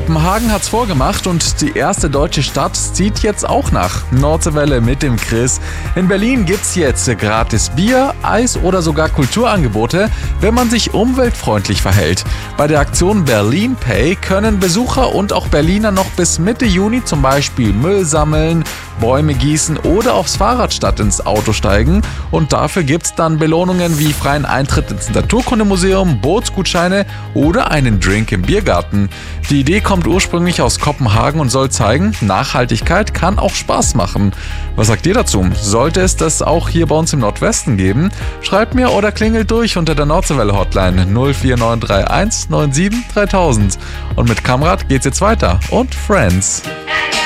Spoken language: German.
Kopenhagen hat's vorgemacht und die erste deutsche Stadt zieht jetzt auch nach. Nordseewelle mit dem Chris. In Berlin gibt's jetzt gratis Bier, Eis oder sogar Kulturangebote, wenn man sich umweltfreundlich verhält. Bei der Aktion Berlin Pay können Besucher und auch Berliner noch bis Mitte Juni zum Beispiel Müll sammeln, Bäume gießen oder aufs Fahrrad statt ins Auto steigen. Und dafür gibt's dann Belohnungen wie freien Eintritt ins Naturkundemuseum, Bootsgutscheine oder einen Drink im Biergarten. Die Idee kommt ursprünglich aus Kopenhagen und soll zeigen, Nachhaltigkeit kann auch Spaß machen. Was sagt ihr dazu? Sollte es das auch hier bei uns im Nordwesten geben? Schreibt mir oder klingelt durch unter der Nordseewelle Hotline 04931 97 3000. Und mit Kamrat geht's jetzt weiter und Friends.